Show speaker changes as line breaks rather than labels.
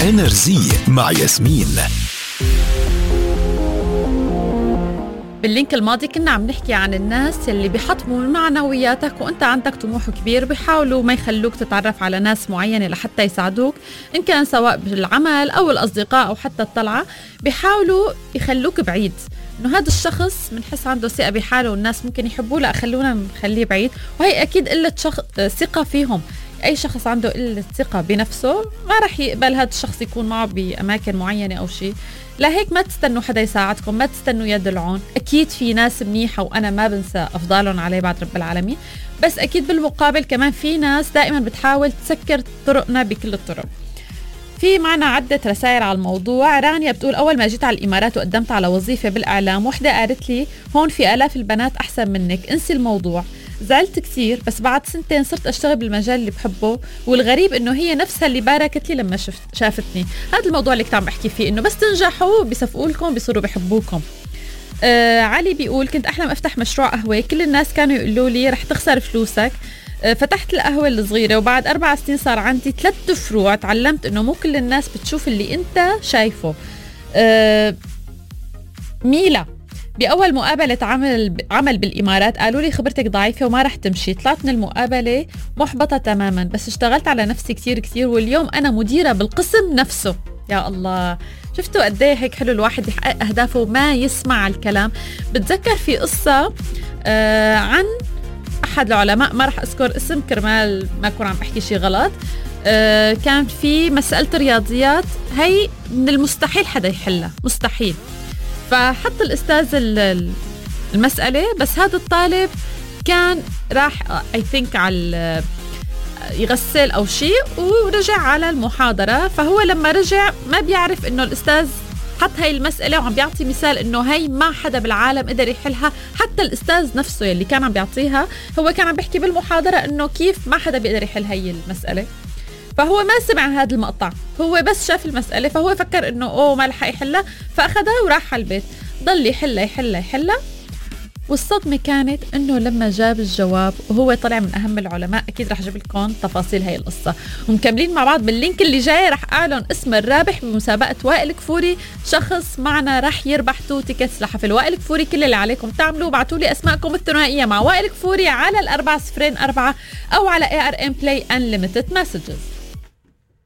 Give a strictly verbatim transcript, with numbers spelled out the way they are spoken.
إنرجي مع ياسمين.
باللينك الماضي كنا عم نحكي عن الناس اللي بيحطموا من معنوياتك وانت عندك طموح كبير، بيحاولوا ما يخلوك تتعرف على ناس معينة لحتى يساعدوك، إن كان سواء بالعمل أو الأصدقاء أو حتى الطلعة، بيحاولوا يخلوك بعيد. إنه هذا الشخص بنحس عنده ثقة بحاله والناس ممكن يحبوه، لا خلونا نخليه بعيد. وهي أكيد قلة شخ... ثقة فيهم. أي شخص عنده قلة ثقة بنفسه ما رح يقبل هذا الشخص يكون معه بأماكن معينة أو شيء. لهيك ما تستنوا حدا يساعدكم، ما تستنوا يد العون. أكيد في ناس منيحة وأنا ما بنسى أفضالهم علي بعد رب العالمين، بس أكيد بالمقابل كمان في ناس دائما بتحاول تسكر طرقنا بكل الطرق. في معنا عدة رسائل على الموضوع. رانيا بتقول أول ما جيت على الإمارات وقدمت على وظيفة بالإعلام، وحدة قالت لي هون في آلاف البنات أحسن منك، انسي الموضوع. زعلت كثير، بس بعد سنتين صرت أشتغل بالمجال اللي بحبه، والغريب إنه هي نفسها اللي باركت لي لما شفت شافتني. هذا الموضوع اللي كنت عم بحكي فيه، إنه بس تنجحوا بيصفقوا لكم بيصيروا بيحبوكم. آه علي بيقول كنت أحلم أفتح مشروع قهوة، كل الناس كانوا يقولوا لي رح تخسر فلوسك. آه فتحت القهوة الصغيرة وبعد أربع سنين صار عندي ثلاث فروع. تعلمت إنه مو كل الناس بتشوف اللي أنت شايفه. آه ميلا بأول مقابلة عمل عمل بالإمارات قالوا لي خبرتك ضعيفة وما رح تمشي. طلعت من المقابلة محبطة تماما، بس اشتغلت على نفسي كتير كتير واليوم أنا مديرة بالقسم نفسه. يا الله، شفتوا قد ايه هيك حلو الواحد يحقق أهدافه وما يسمع الكلام. بتذكر في قصة آه عن أحد العلماء، ما رح أذكر اسم كرمال ما أكون عم بحكي شي غلط. آه كان في مسألة رياضيات هي من المستحيل حدا يحلها، مستحيل. فحط الأستاذ المسألة، بس هذا الطالب كان راح I think على يغسل أو شيء ورجع على المحاضرة. فهو لما رجع ما بيعرف إنه الأستاذ حط هاي المسألة وعم بيعطي مثال إنه هاي ما حدا بالعالم قدر يحلها، حتى الأستاذ نفسه يلي كان عم بيعطيها هو كان عم بيحكي بالمحاضرة إنه كيف ما حدا بيقدر يحل هاي المسألة. فهو ما سمع هذا المقطع، هو بس شاف المسألة فهو فكر إنه أوه ما لحق يحلها، فأخذها وراح على البيت ضل يحلها يحلها يحلها. والصدمة كانت إنه لما جاب الجواب وهو طلع من أهم العلماء. أكيد رح جيب لكم تفاصيل هاي القصة ومكملين مع بعض باللينك اللي جاي. رح أعلن اسم الرابح بمسابقة وائل كفوري، شخص معنا رح يربح تو تيكتس لحفل وائل كفوري. كل اللي عليكم تعملوا بعتوا لي أسماءكم الثنائية مع وائل كفوري على الأربعة صفرين أربعة أو على إيه آر إم Play Unlimited Messages.